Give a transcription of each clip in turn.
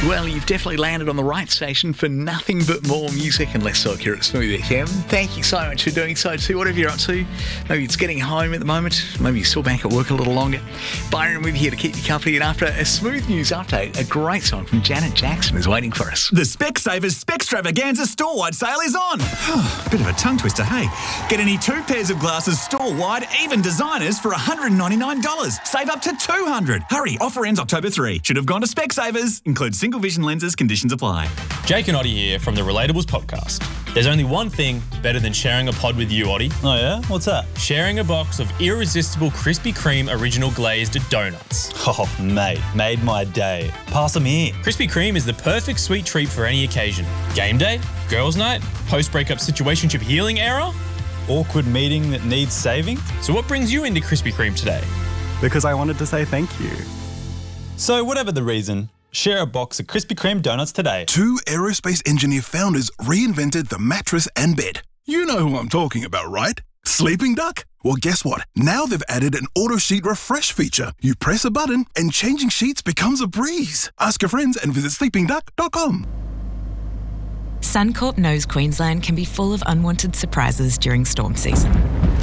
Well, you've definitely landed on the right station for nothing but more music and less talk here at Smooth FM. Thank you so much for doing so too. Whatever you're up to, maybe it's getting home at the moment, maybe you're still back at work a little longer. Byron with you here to keep you company, and after a Smooth News update, a great song from Janet Jackson is waiting for us. The Specsavers Specstravaganza store-wide sale is on. Bit of a tongue twister, hey? Get any 2 pairs of glasses store-wide, even designers, for $199. Save up to $200. Hurry, offer ends October 3. Should have gone to Specsavers. Includes single vision lenses, conditions apply. Jake and Oddie here from the Relatables podcast. There's only one thing better than sharing a pod with you, Oddie. Oh yeah? What's that? Sharing a box of irresistible Krispy Kreme original glazed donuts. Oh, mate, made my day. Pass them here. Krispy Kreme is the perfect sweet treat for any occasion. Game day, girls' night, post-breakup situationship healing era. Awkward meeting that needs saving? So what brings you into Krispy Kreme today? Because I wanted to say thank you. So whatever the reason, share a box of Krispy Kreme donuts today. 2 aerospace engineer founders reinvented the mattress and bed. You know who I'm talking about, right? Sleeping Duck? Well, guess what? Now they've added an auto sheet refresh feature. You press a button and changing sheets becomes a breeze. Ask your friends and visit sleepingduck.com. Suncorp knows Queensland can be full of unwanted surprises during storm season.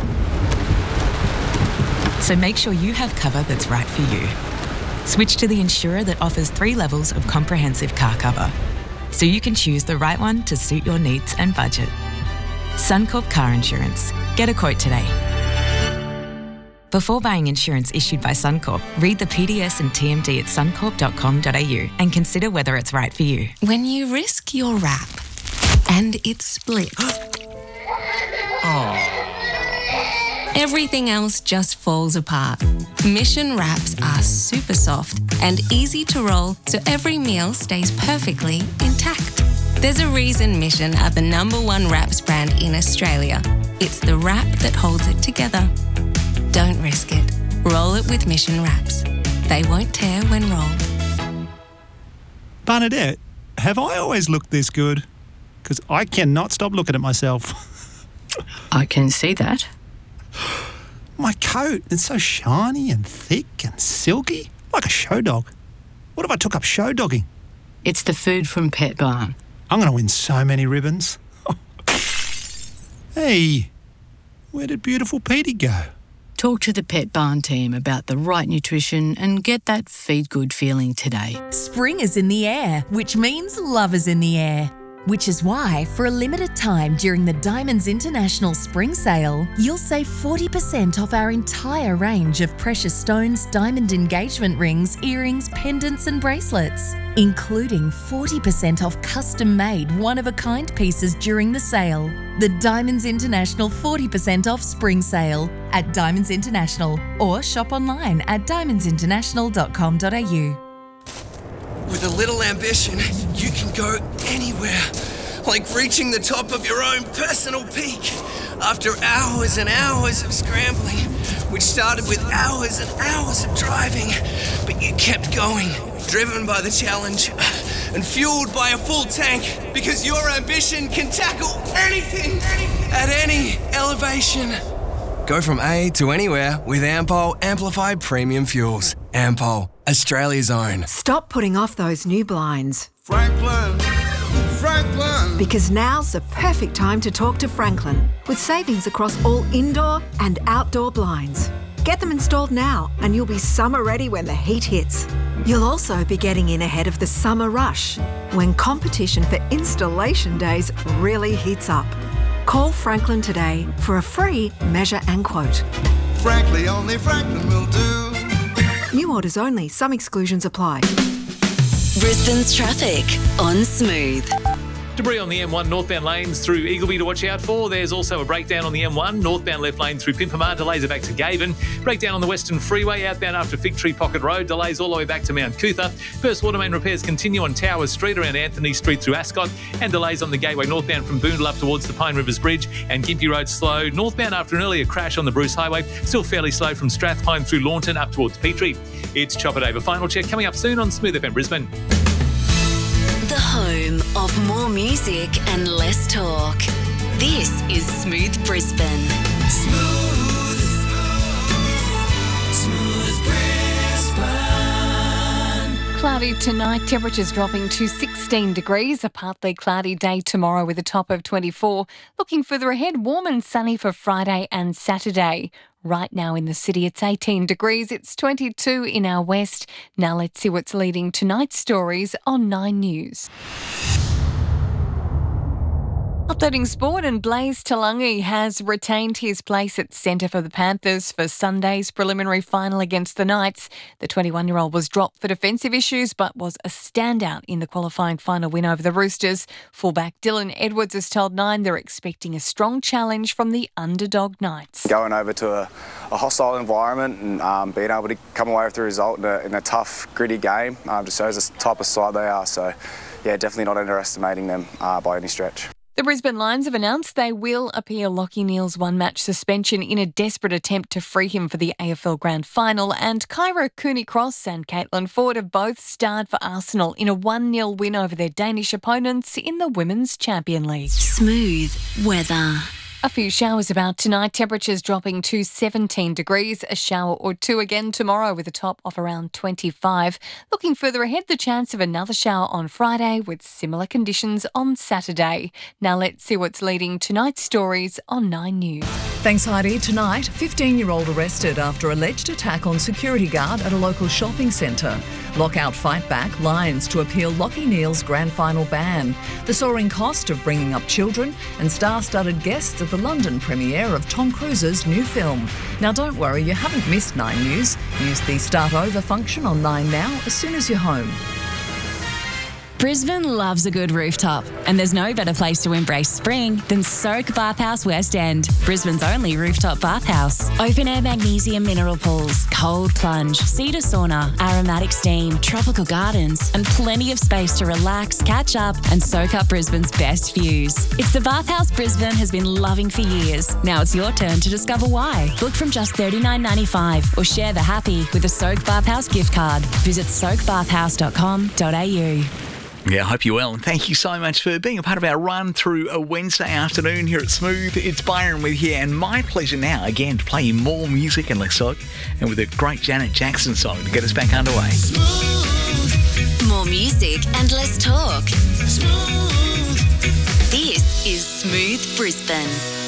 So make sure you have cover that's right for you. Switch to the insurer that offers 3 levels of comprehensive car cover, so you can choose the right one to suit your needs and budget. Suncorp Car Insurance. Get a quote today. Before buying insurance issued by Suncorp, read the PDS and TMD at suncorp.com.au and consider whether it's right for you. When you risk your wrap and it splits, everything else just falls apart. Mission wraps are super soft and easy to roll, so every meal stays perfectly intact. There's a reason Mission are the #1 wraps brand in Australia. It's the wrap that holds it together. Don't risk it. Roll it with Mission wraps. They won't tear when rolled. Bernadette, have I always looked this good? Because I cannot stop looking at myself. I can see that. My coat, it's so shiny and thick and silky, like a show dog. What if I took up show dogging? It's the food from Pet Barn. I'm going to win so many ribbons. Hey, where did beautiful Petey go? Talk to the Pet Barn team about the right nutrition and get that feed good feeling today. Spring is in the air, which means love is in the air. Which is why, for a limited time during the Diamonds International Spring Sale, you'll save 40% off our entire range of precious stones, diamond engagement rings, earrings, pendants and bracelets, including 40% off custom-made, one-of-a-kind pieces during the sale. The Diamonds International 40% off Spring Sale at Diamonds International, or shop online at diamondsinternational.com.au. With a little ambition, you can go anywhere, like reaching the top of your own personal peak. After hours and hours of scrambling, which started with hours and hours of driving, but you kept going, driven by the challenge and fueled by a full tank, because your ambition can tackle anything at any elevation. Go from A to anywhere with Ampol Amplified Premium Fuels. Ampol, Australia's own. Stop putting off those new blinds. Franklin. Because now's the perfect time to talk to Franklin, with savings across all indoor and outdoor blinds. Get them installed now and you'll be summer ready when the heat hits. You'll also be getting in ahead of the summer rush, when competition for installation days really heats up. Call Franklin today for a free measure and quote. Frankly, only Franklin will do. New orders only. Some exclusions apply. Brisbane's traffic on Smooth. Debris on the M1 northbound lanes through Eagleby to watch out for. There's also a breakdown on the M1 northbound left lane through Pimpamar. Delays are back to Gaven. Breakdown on the Western Freeway outbound after Fig Tree Pocket Road. Delays all the way back to Mount Cootha. First water main repairs continue on Towers Street around Anthony Street through Ascot. And delays on the Gateway northbound from Boondall up towards the Pine Rivers Bridge. And Gympie Road slow. Northbound after an earlier crash on the Bruce Highway. Still fairly slow from Strathpine through Launton up towards Petrie. It's Chopper Day. A final check coming up soon on Smooth FM Brisbane. The home of more music and less talk. This is Smooth Brisbane. Smooth Brisbane. Cloudy tonight, temperatures dropping to 16 degrees. A partly cloudy day tomorrow with a top of 24. Looking further ahead, warm and sunny for Friday and Saturday. Right now in the city, it's 18 degrees. It's 22 in our west. Now let's see what's leading tonight's stories on 9 News. Updating sport, and Blaise Talangi has retained his place at centre for the Panthers for Sunday's preliminary final against the Knights. The 21-year-old was dropped for defensive issues but was a standout in the qualifying final win over the Roosters. Fullback Dylan Edwards has told Nine they're expecting a strong challenge from the underdog Knights. Going over to a hostile environment and being able to come away with the result in a tough, gritty game just shows the type of side they are. So, yeah, definitely not underestimating them by any stretch. The Brisbane Lions have announced they will appeal Lachie Neale's one-match suspension in a desperate attempt to free him for the AFL Grand Final, and Kyra Cooney-Cross and Caitlin Ford have both starred for Arsenal in a 1-0 win over their Danish opponents in the Women's Champion League. Smooth weather. A few showers about tonight, temperatures dropping to 17 degrees. A shower or two again tomorrow with a top of around 25. Looking further ahead, the chance of another shower on Friday with similar conditions on Saturday. Now let's see what's leading tonight's stories on 9 News. Thanks, Heidi. Tonight, 15-year-old arrested after alleged attack on security guard at a local shopping centre. Lockout fight back, Lions to appeal Lachie Neale's grand final ban. The soaring cost of bringing up children and star-studded guests at the London premiere of Tom Cruise's new film. Now don't worry, you haven't missed 9 News. Use the Start Over function on 9 Now as soon as you're home. Brisbane loves a good rooftop, and there's no better place to embrace spring than Soak Bathhouse West End, Brisbane's only rooftop bathhouse. Open-air magnesium mineral pools, cold plunge, cedar sauna, aromatic steam, tropical gardens, and plenty of space to relax, catch up, and soak up Brisbane's best views. It's the bathhouse Brisbane has been loving for years. Now it's your turn to discover why. Book from just $39.95 or share the happy with a Soak Bathhouse gift card. Visit soakbathhouse.com.au. Yeah, I hope you're well, and thank you so much for being a part of our run through a Wednesday afternoon here at Smooth. It's Byron with you, and my pleasure now, again, to play you more music and less talk, and with a great Janet Jackson song to get us back underway. More music and less talk. This is Smooth Brisbane.